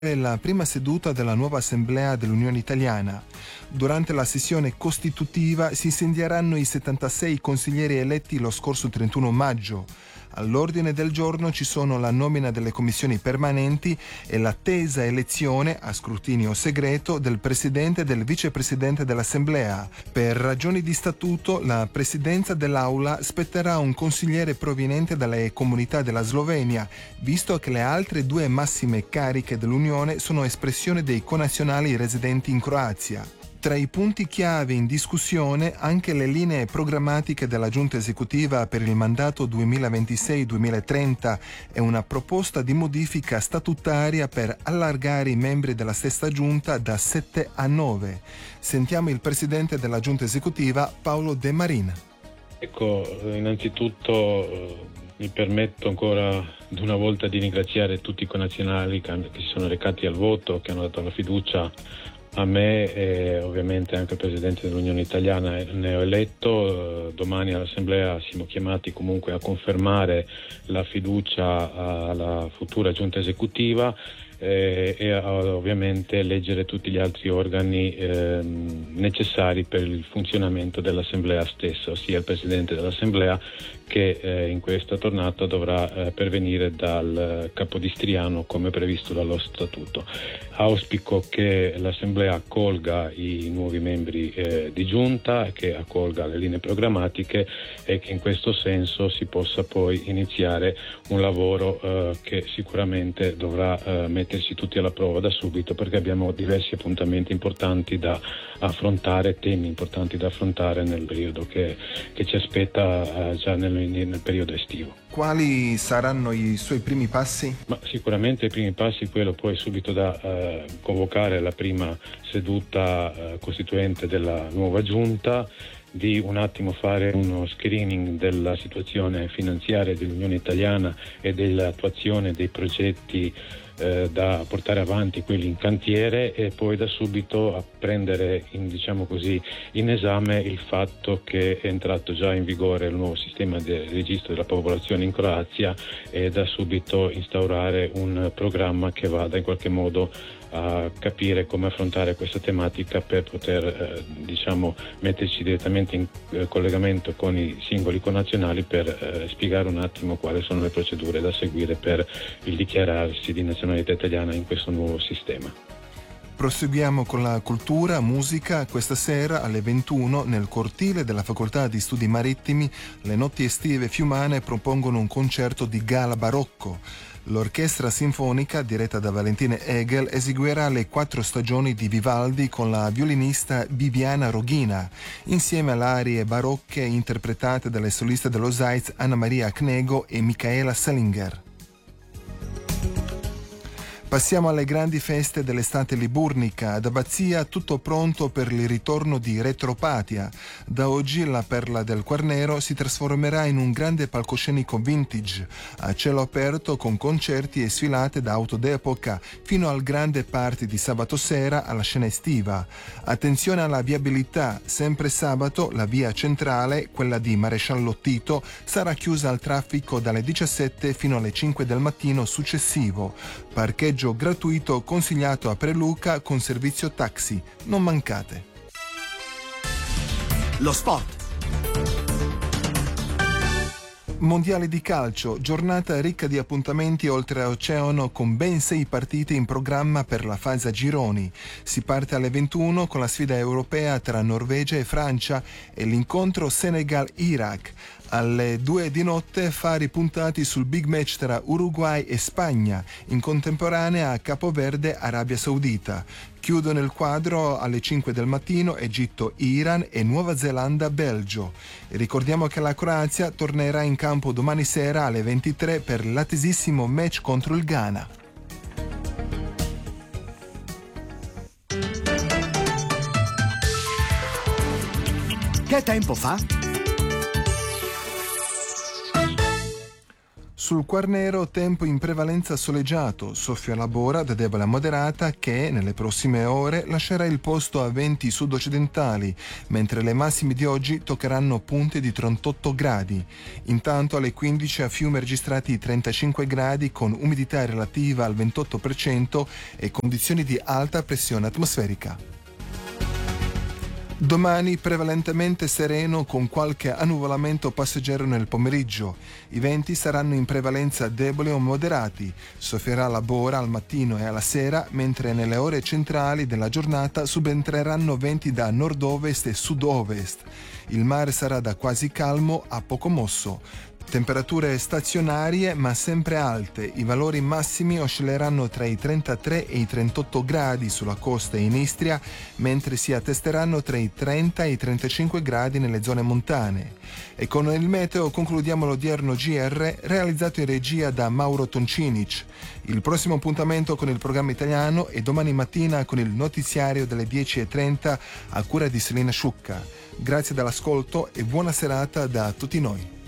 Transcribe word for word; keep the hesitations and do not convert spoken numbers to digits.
È la prima seduta della nuova Assemblea dell'Unione Italiana. Durante la sessione costitutiva si insedieranno i settantasei consiglieri eletti lo scorso trentuno maggio. All'ordine del giorno ci sono la nomina delle commissioni permanenti e l'attesa elezione a scrutinio segreto del Presidente e del Vicepresidente dell'Assemblea. Per ragioni di statuto, la presidenza dell'Aula spetterà a un consigliere proveniente dalle comunità della Slovenia, visto che le altre due massime cariche dell'Unione sono espressione dei connazionali residenti in Croazia. Tra i punti chiave in discussione anche le linee programmatiche della Giunta esecutiva per il mandato duemilaventisei duemilatrenta e una proposta di modifica statutaria per allargare i membri della stessa Giunta da sette a nove. Sentiamo il presidente della Giunta esecutiva, Paolo De Marina. Ecco, innanzitutto mi permetto ancora una volta di ringraziare tutti i connazionali che si sono recati al voto, che hanno dato la fiducia a me e ovviamente anche al Presidente dell'Unione Italiana neoeletto. Domani all'Assemblea siamo chiamati comunque a confermare la fiducia alla futura Giunta esecutiva eh, e a, ovviamente leggere tutti gli altri organi eh, necessari per il funzionamento dell'Assemblea stessa, ossia il Presidente dell'Assemblea che eh, in questa tornata dovrà eh, pervenire dal capodistriano come previsto dallo Statuto. Auspico che l'Assemblea accolga i nuovi membri eh, di Giunta, che accolga le linee programmatiche e che in questo senso si possa poi iniziare un lavoro eh, che sicuramente dovrà eh, mettersi tutti alla prova da subito, perché abbiamo diversi appuntamenti importanti da affrontare, temi importanti da affrontare nel periodo che, che ci aspetta eh, già nel, nel periodo estivo. Quali saranno i suoi primi passi? Ma sicuramente i primi passi, quello poi subito da eh, convocare la prima seduta eh, costituente della nuova giunta, di un attimo fare uno screening della situazione finanziaria dell'Unione Italiana e dell'attuazione dei progetti eh, da portare avanti, quelli in cantiere, e poi da subito a prendere in, diciamo così, in esame il fatto che è entrato già in vigore il nuovo sistema di registro della popolazione in Croazia e da subito instaurare un programma che vada in qualche modo a capire come affrontare questa tematica per poter eh, diciamo metterci direttamente in eh, collegamento con i singoli connazionali per eh, spiegare un attimo quali sono le procedure da seguire per il dichiararsi di nazionalità italiana in questo nuovo sistema. Proseguiamo con la cultura, musica. Questa sera alle ventuno nel cortile della Facoltà di Studi Marittimi le notti estive fiumane propongono un concerto di gala barocco. L'orchestra sinfonica, diretta da Valentina Hegel, eseguirà le quattro stagioni di Vivaldi con la violinista Bibiana Roghina, insieme alle arie barocche interpretate dalle soliste dello Zayz Anna Maria Knego e Michaela Salinger. Passiamo alle grandi feste dell'estate liburnica. Ad Abbazia tutto pronto per il ritorno di Retropatia. Da oggi la Perla del Quarnero si trasformerà in un grande palcoscenico vintage, a cielo aperto con concerti e sfilate da auto d'epoca, fino al grande party di sabato sera alla scena estiva. Attenzione alla viabilità, sempre sabato la via centrale, quella di Maresciallo Tito, sarà chiusa al traffico dalle diciassette fino alle cinque del mattino successivo. Parcheggio gratuito consigliato a Preluca con servizio taxi. Non mancate. Lo sport. Mondiale di calcio, giornata ricca di appuntamenti oltreoceano con ben sei partite in programma per la fase a gironi. Si parte alle ventuno con la sfida europea tra Norvegia e Francia e l'incontro Senegal-Iraq. Alle due di notte fari puntati sul big match tra Uruguay e Spagna, in contemporanea a Capoverde-Arabia Saudita. Chiudono il quadro alle cinque del mattino Egitto-Iran e Nuova Zelanda-Belgio. E ricordiamo che la Croazia tornerà in campo domani sera alle ventitré per l'attesissimo match contro il Ghana. Che tempo fa? Sul Quarnero tempo in prevalenza soleggiato, soffio alla bora da debole a moderata che nelle prossime ore lascerà il posto a venti sud-occidentali, mentre le massime di oggi toccheranno punte di trentotto gradi. Intanto alle quindici a Fiume registrati trentacinque gradi con umidità relativa al ventotto per cento e condizioni di alta pressione atmosferica. Domani prevalentemente sereno con qualche annuvolamento passeggero nel pomeriggio. I venti saranno in prevalenza deboli o moderati. Soffierà la bora al mattino e alla sera, mentre nelle ore centrali della giornata subentreranno venti da nord-ovest e sud-ovest. Il mare sarà da quasi calmo a poco mosso. Temperature stazionarie ma sempre alte, i valori massimi oscilleranno tra i trentatré e i trentotto gradi sulla costa e in Istria, mentre si attesteranno tra i trenta e i trentacinque gradi nelle zone montane. E con il meteo concludiamo l'odierno G R realizzato in regia da Mauro Toncinic. Il prossimo appuntamento con il programma italiano è domani mattina con il notiziario delle dieci e trenta a cura di Selina Sciucca. Grazie dell'ascolto e buona serata da tutti noi.